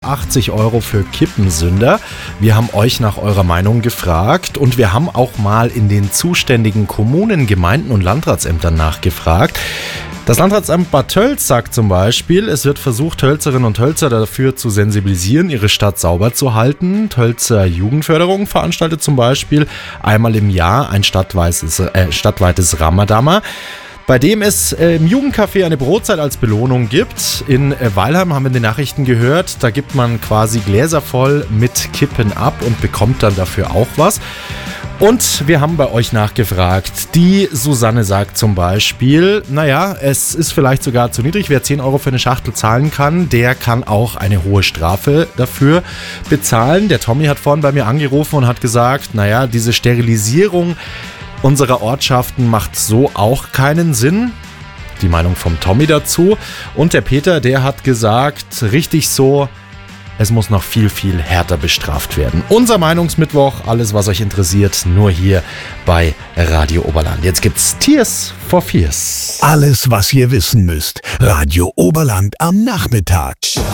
80 € für Kippensünder. Wir haben euch nach eurer Meinung gefragt und wir haben auch mal in den zuständigen Kommunen, Gemeinden und Landratsämtern nachgefragt. Das Landratsamt Bad Tölz sagt zum Beispiel, es wird versucht, Tölzerinnen und Tölzer dafür zu sensibilisieren, ihre Stadt sauber zu halten. Tölzer Jugendförderung veranstaltet zum Beispiel einmal im Jahr ein stadtweites Ramadama, bei dem es im Jugendcafé eine Brotzeit als Belohnung gibt. In Weilheim haben wir in den Nachrichten gehört, da gibt man quasi Gläser voll mit Kippen ab und bekommt dann dafür auch was. Und wir haben bei euch nachgefragt. Die Susanne sagt zum Beispiel, naja, es ist vielleicht sogar zu niedrig. Wer 10 € für eine Schachtel zahlen kann, der kann auch eine hohe Strafe dafür bezahlen. Der Tommy hat vorhin bei mir angerufen und hat gesagt, naja, diese Sterilisierung unserer Ortschaften macht so auch keinen Sinn. Die Meinung vom Tommy dazu. Und der Peter, der hat gesagt, richtig so, es muss noch viel, viel härter bestraft werden. Unser Meinungsmittwoch, alles was euch interessiert, nur hier bei Radio Oberland. Jetzt gibt's Tears for Fears. Alles was ihr wissen müsst. Radio Oberland am Nachmittag.